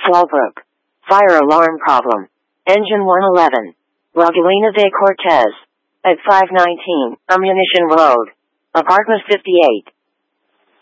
Walbrook. Fire alarm problem. Engine 111. Raguina de Cortez. At 519, Ammunition Road. Apartment 58.